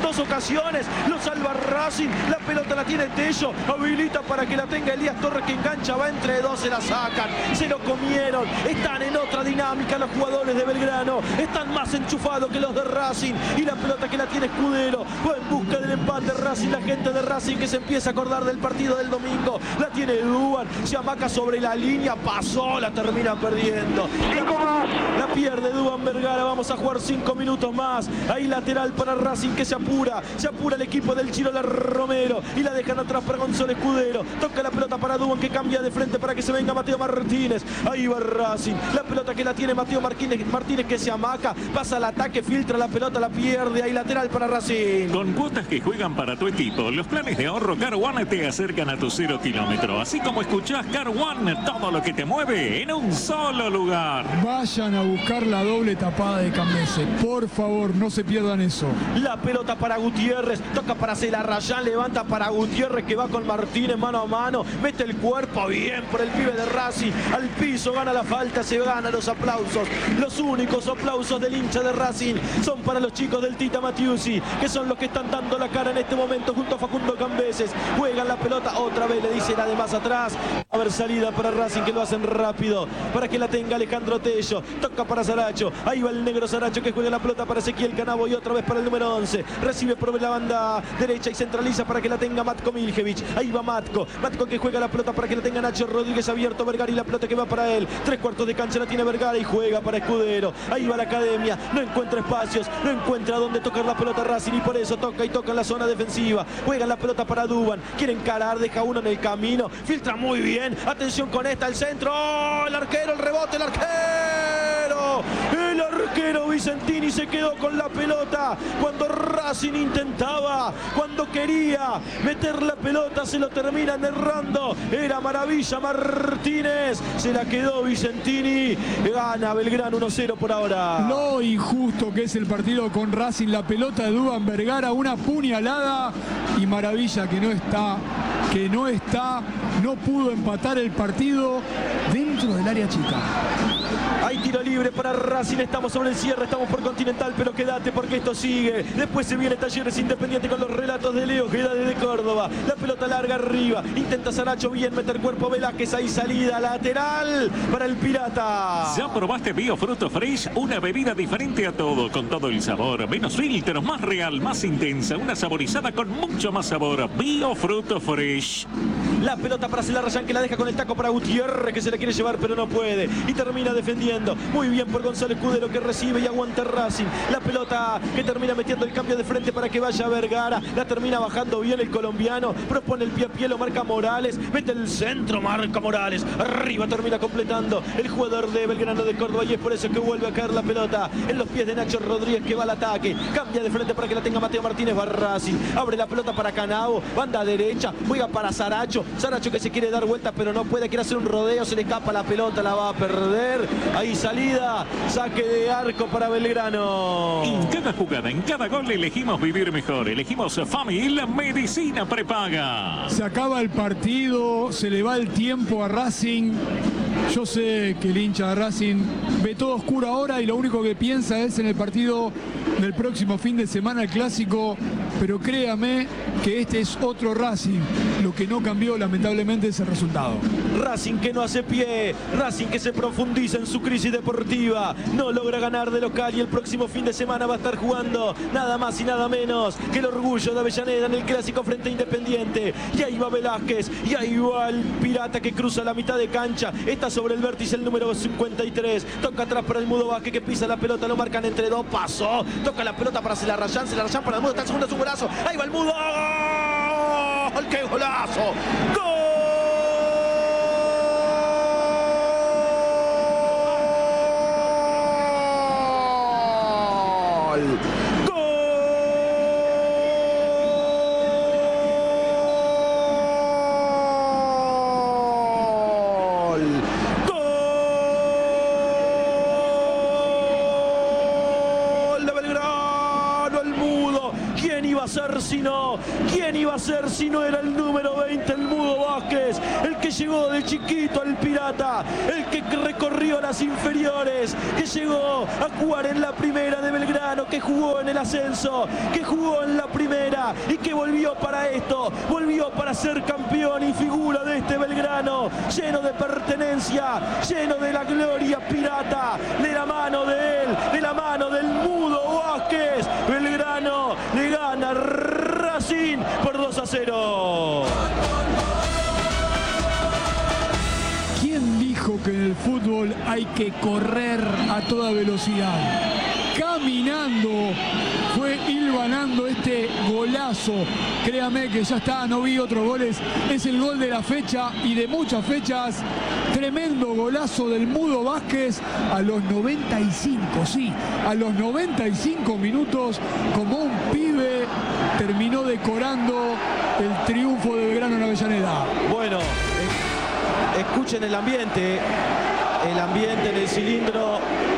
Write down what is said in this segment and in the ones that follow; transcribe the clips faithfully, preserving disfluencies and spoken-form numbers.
dos ocasiones. Lo salva Racing. La pelota la tiene Tello. Habilita para que la tenga Elías Torres, que engancha. Va entre dos. Se la sacan. Se lo comieron. Están en otra dinámica los jugadores de Belgrano. Están más enchufados que los de Racing. Y la pelota que la tiene Escudero. Va en busca del empate Racing. La gente de Racing que se empieza a acordar del partido del domingo. La tiene Duban. Se amaca sobre la línea. Pasó. La termina perdiendo. La pierde Duban Vergara. Vamos a jugar cinco minutos más. Ahí lateral para Racing que se apura. Se apura el equipo del Chirola Romero. Y la dejan atrás para Gonzalo Escudero. Toca la pelota para Duban, que cambia de frente para que se venga Mateo Martínez. Ahí va Racing. La pelota que la tiene Mateo Martínez, Martínez que se amaca. Pasa al ataque, filtra la pelota, la pierde. Ahí lateral para Racing. Con cuotas que juegan para tu equipo, los planes de ahorro Car One te acercan a tu cero kilómetro. Así como escuchás Car One, todo lo que te mueve en un solo lugar. Vayan a buscar la doble tapada de Cambese. Por favor, no se pierdan eso. La pelota para Gutiérrez. Toca para Celarrayán. Levanta para Gutiérrez, que va con Martínez mano a mano. Mete el cuerpo bien por el pibe de Racing. Al piso, gana la falta, se gana los aplausos. Los únicos aplausos del hincha de Racing son para los chicos del Tita Matiusi, que son los que están dando la cara en este momento junto a Facundo Cambeses. Juegan la pelota, otra vez le dicen además atrás. A ver, salida para Racing, que lo hacen rápido para que la tenga Alejandro Tello. Toca para Saracho. Ahí va el negro Saracho, que juega la pelota para Ezequiel Canabo y otra vez para el número once. Recibe por la banda derecha y centraliza para que la tenga Matko Miljevic. Ahí va Matko. Matko que juega la pelota para que la tenga Nacho Rodríguez, abierto Vergara, y la pelota que va para él. Tres cuartos de cancha la tiene Vergara y juega para Escudero. Ahí va la academia. No encuentra espacios. No encuentra dónde tocar la pelota Racing, y por eso toca y toca en la zona defensiva. Juega la pelota para Duban. Quiere encarar, deja uno en el camino. Filtra muy bien. Atención con esta, el centro. ¡Oh! El arquero, el rebote, el arquero. El arquero Vicentini se quedó con la pelota cuando Racing intentaba, cuando quería meter la pelota, se lo terminan errando. Era Maravilla Martínez, se la quedó Vicentini. Gana Belgrano uno cero por ahora. Lo injusto que es el partido con Racing. La pelota de Duban Vergara, una puñalada, y Maravilla que no está, que no está, no pudo empatar el partido dentro del área chica. Hay tiro libre para Racing, estamos sobre el cierre, estamos por Continental, pero quédate porque esto sigue. Después se viene Talleres Independiente con los relatos de Leo Geda desde Córdoba. La pelota larga arriba, intenta Saracho bien, meter cuerpo Velázquez, ahí salida lateral para el Pirata. ¿Ya probaste Biofruto Fresh? Una bebida diferente a todo, con todo el sabor, menos filtros, más real, más intensa, una saborizada con mucho más sabor. Biofruto Fresh. La pelota para Celarrayán, que la deja con el taco para Gutiérrez, que se la quiere llevar pero no puede, y termina defendiendo muy bien por Gonzalo Escudero, que recibe y aguanta Racing. La pelota que termina metiendo el cambio de frente para que vaya Vergara, la termina bajando bien el colombiano, propone el pie a pie, lo marca Morales, mete el centro, marca Morales, arriba termina completando el jugador de Belgrano de Córdoba, y es por eso que vuelve a caer la pelota en los pies de Nacho Rodríguez, que va al ataque, cambia de frente para que la tenga Mateo Martínez. Va Racing, abre la pelota para Canabo, banda derecha, juega para Saracho, Saracho que se quiere dar vuelta pero no puede, quiere hacer un rodeo, se le escapa la pelota, la va a perder. Ahí salida, saque de arco para Belgrano. En cada jugada, en cada gol elegimos vivir mejor. Elegimos FAMI, la medicina prepaga. Se acaba el partido, se le va el tiempo a Racing. Yo sé que el hincha de Racing ve todo oscuro ahora y lo único que piensa es en el partido del próximo fin de semana, el clásico, pero créame que este es otro Racing. Lo que no cambió lamentablemente es el resultado. Racing que no hace pie, Racing que se profundiza en su crisis deportiva, no logra ganar de local, y el próximo fin de semana va a estar jugando nada más y nada menos que el Orgullo de Avellaneda en el clásico frente a Independiente. Y ahí va Velázquez, y ahí va el Pirata que cruza la mitad de cancha, está sobre el vértice el número cincuenta y tres, toca atrás para el Mudo Vázquez, que pisa la pelota, lo marcan entre dos, pasó, toca la pelota para Celarrayán, Celarrayán para el Mudo, está el segundo, es un golazo, ahí va el Mudo, ¡gol! ¡Qué golazo! ¡Gol! ¿Quién iba a ser si no? ¿Quién iba a ser si no era el número veinte, el Mudo Vázquez? El que llegó de chiquito al Pirata, el que recorrió las inferiores, que llegó a jugar en la primera de Belgrano, que jugó en el ascenso, que jugó en la primera y que volvió para esto, volvió para ser campeón y figura de este Belgrano, lleno de pertenencia, lleno de la gloria pirata, de la mano de él, de la mano del Mudo Vázquez. Belgrano le gana a Racing por dos a cero. ¿Quién dijo que en el fútbol hay que correr a toda velocidad? Caminando fue hilvanando este golazo. Créame que ya está, no vi otros goles. Es el gol de la fecha y de muchas fechas. Tremendo golazo del Mudo Vázquez a los noventa y cinco, sí, a los noventa y cinco minutos, como un pibe, terminó decorando el triunfo de Belgrano en Avellaneda. Bueno, eh, escuchen el ambiente, el ambiente en el cilindro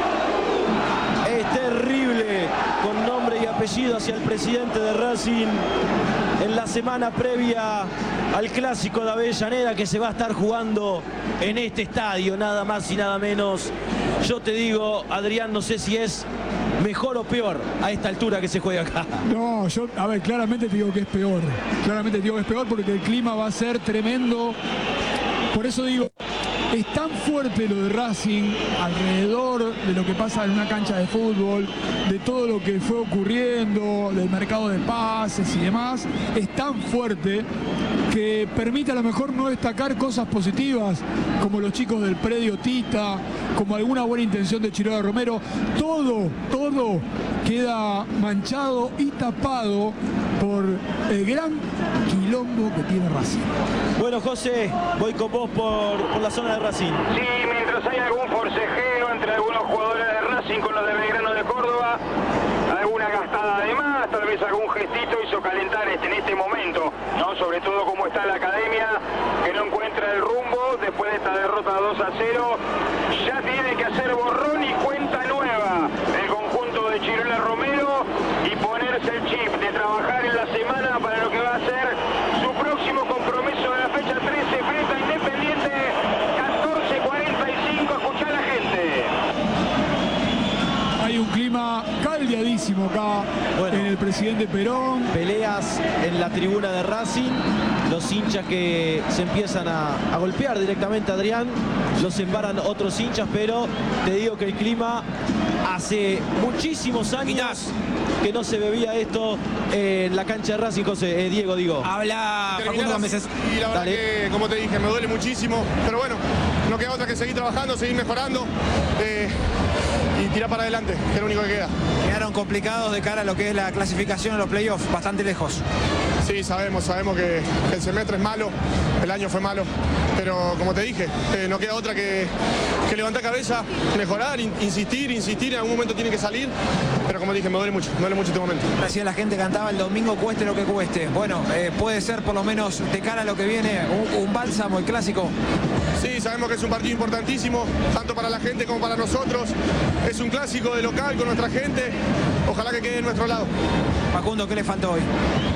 es terrible, con nombre y apellido hacia el presidente de Racing en la semana previa al clásico de Avellaneda, que se va a estar jugando en este estadio, nada más y nada menos. Yo te digo, Adrián, no sé si es mejor o peor a esta altura que se juega acá. No, yo, a ver, claramente te digo que es peor. Claramente te digo que es peor porque el clima va a ser tremendo. Por eso digo, es tan fuerte lo de Racing alrededor de lo que pasa en una cancha de fútbol, de todo lo que fue ocurriendo, del mercado de pases y demás, es tan fuerte que permite a lo mejor no destacar cosas positivas, como los chicos del predio Tita, como alguna buena intención de Chirola Romero. Todo, todo queda manchado y tapado por el gran quilombo que tiene Racing. Bueno, José, voy con vos por, por la zona de Racing. Sí, mientras hay algún forcejeo entre algunos jugadores de Racing con los de Belgrano de Córdoba, alguna gastada de más, tal vez algún gestito hizo calentar este, en este momento, ¿no? Sobre todo como está la academia, que no encuentra el rumbo después de esta derrota dos a cero. Ya tiene que hacer borrón y cuenta nueva el conjunto de Chirola Romero y ponerse el chip de trabajar en la semana para lo que va a ser su próximo compromiso de la fecha trece frente a Independiente. catorce cuarenta y cinco, escuchá a la gente. Hay un clima caldeadísimo acá, bueno, en el Presidente Perón. Peleas en la tribuna de Racing, los hinchas que se empiezan a, a golpear directamente, Adrián, los embaran otros hinchas, pero te digo que el clima hace muchísimos años que no se bebía esto en la cancha de Racing. José, eh, Diego, digo. Habla Facundo Gámez. Y la verdad Dale. que, como te dije, me duele muchísimo, pero bueno, no queda otra que seguir trabajando, seguir mejorando eh, y tirar para adelante, que es lo único que queda. Quedaron complicados de cara a lo que es la clasificación en los playoffs, bastante lejos. Sí, sabemos, sabemos que el semestre es malo, el año fue malo, pero como te dije, eh, no queda otra que, que levantar cabeza, mejorar, in, insistir, insistir, en algún momento tiene que salir, pero como dije, me duele mucho, me duele mucho este momento. Recién la gente cantaba el domingo cueste lo que cueste. Bueno, eh, puede ser por lo menos de cara a lo que viene un, un bálsamo, el clásico. Sí, sabemos que es un partido importantísimo, tanto para la gente como para nosotros. Es un clásico de local con nuestra gente, ojalá que quede de nuestro lado. Facundo, ¿qué le faltó hoy?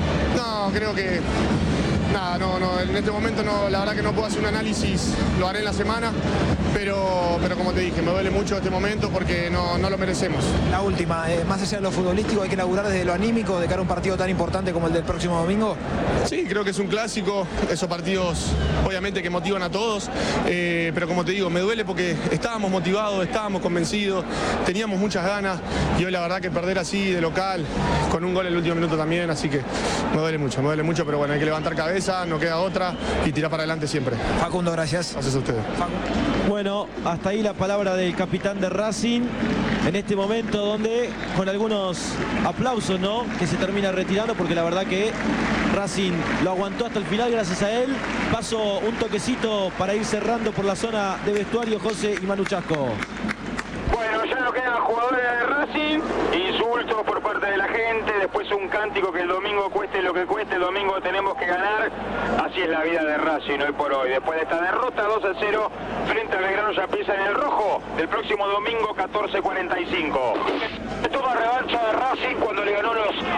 No, creo que nada, no, no, en este momento no, la verdad que no puedo hacer un análisis, lo haré en la semana, pero, pero como te dije, me duele mucho este momento porque no, no lo merecemos. La última, eh, más allá de lo futbolístico, hay que laburar desde lo anímico de cara a un partido tan importante como el del próximo domingo. Sí, creo que es un clásico, esos partidos obviamente que motivan a todos, eh, pero como te digo, me duele porque estábamos motivados, estábamos convencidos, teníamos muchas ganas y hoy la verdad que perder así de local, con un gol en el último minuto también, así que me duele mucho, me duele mucho, pero bueno, hay que levantar cabeza, no queda otra y tirar para adelante siempre. Facundo, gracias. Gracias a ustedes. Bueno, hasta ahí la palabra del capitán de Racing en este momento donde con algunos aplausos, ¿no?, que se termina retirando porque la verdad que Racing lo aguantó hasta el final gracias a él. Paso un toquecito para ir cerrando por la zona de vestuario, José y Manu Chasco. Bueno, ya no quedan jugadores de Racing, insultos por parte de la gente, después un cántico que el domingo cueste lo que cueste, el domingo tenemos que ganar, así es la vida de Racing hoy por hoy. Después de esta derrota dos a cero frente a Belgrano, ya piensa en el rojo del próximo domingo catorce cuarenta y cinco. Toma revancha de Racing cuando le ganó los octavos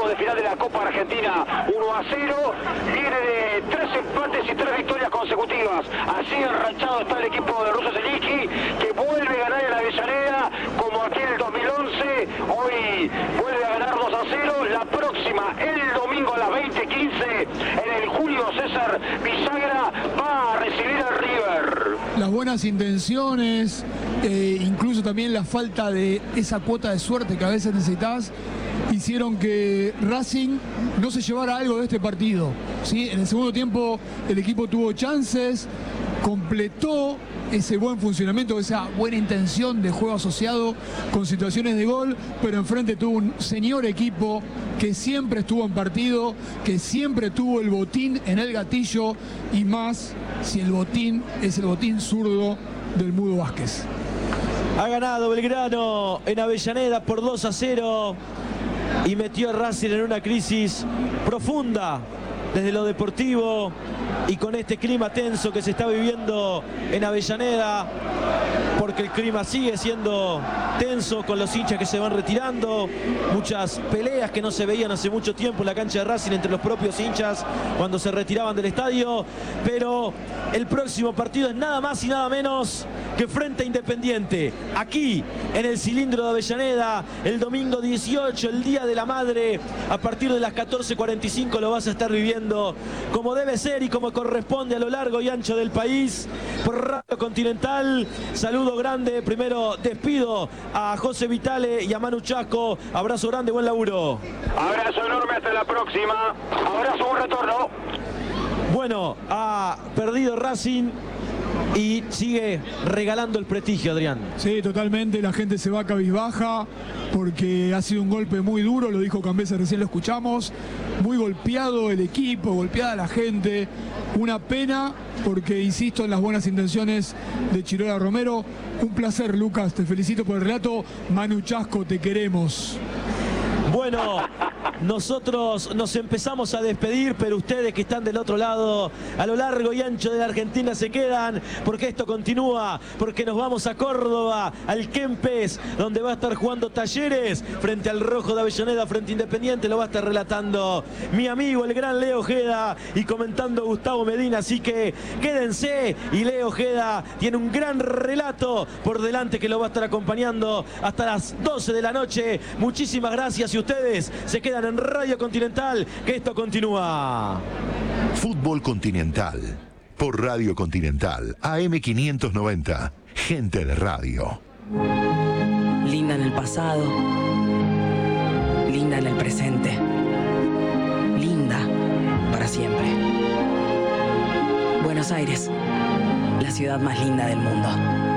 octavos de final de la Copa Argentina. uno a cero, viene de tres empates y tres victorias consecutivas. Así enrachado está el equipo de Russo Zelensky, que vuelve a ganar en la Avellaneda como aquí en el dos mil once. Hoy vuelve a ganar dos a cero. La próxima, el domingo a las veinte quince, en el Julio César Bisagra, va a recibir al River. Las buenas intenciones, eh, incluso también la falta de esa cuota de suerte que a veces necesitas, hicieron que Racing no se llevara algo de este partido, ¿sí? En el segundo tiempo el equipo tuvo chances, completó ese buen funcionamiento, esa buena intención de juego asociado con situaciones de gol, pero enfrente tuvo un señor equipo que siempre estuvo en partido, que siempre tuvo el botín en el gatillo, y más si el botín es el botín zurdo del Mudo Vázquez. Ha ganado Belgrano en Avellaneda por dos a cero y metió a Racing en una crisis profunda desde lo deportivo, y con este clima tenso que se está viviendo en Avellaneda, porque el clima sigue siendo tenso con los hinchas que se van retirando, muchas peleas que no se veían hace mucho tiempo en la cancha de Racing entre los propios hinchas cuando se retiraban del estadio, pero el próximo partido es nada más y nada menos que frente a Independiente, aquí en el Cilindro de Avellaneda, el domingo dieciocho, el Día de la Madre, a partir de las catorce cuarenta y cinco lo vas a estar viviendo como debe ser y como corresponde a lo largo y ancho del país, por Radio Continental. Saludo grande, primero despido a José Vitale y a Manu Chasco, abrazo grande, buen laburo. Abrazo enorme, hasta la próxima. Abrazo, un retorno. Bueno, ha perdido Racing y sigue regalando el prestigio, Adrián. Sí, totalmente, la gente se va cabizbaja porque ha sido un golpe muy duro, lo dijo Cambesa, recién lo escuchamos, muy golpeado el equipo, golpeada la gente, una pena porque insisto en las buenas intenciones de Chirola Romero. Un placer, Lucas, te felicito por el relato. Manu Chasco, te queremos. Bueno, nosotros nos empezamos a despedir, pero ustedes que están del otro lado, a lo largo y ancho de la Argentina, se quedan, porque esto continúa, porque nos vamos a Córdoba, al Kempes, donde va a estar jugando Talleres frente al Rojo de Avellaneda, frente a Independiente. Lo va a estar relatando mi amigo, el gran Leo Ojeda, y comentando Gustavo Medina, así que quédense, y Leo Ojeda tiene un gran relato por delante que lo va a estar acompañando hasta las doce de la noche. Muchísimas gracias, y ustedes se quedan en Radio Continental, que esto continúa. Fútbol Continental, por Radio Continental, A M quinientos noventa, gente de radio. Linda en el pasado, linda en el presente, linda para siempre. Buenos Aires, la ciudad más linda del mundo.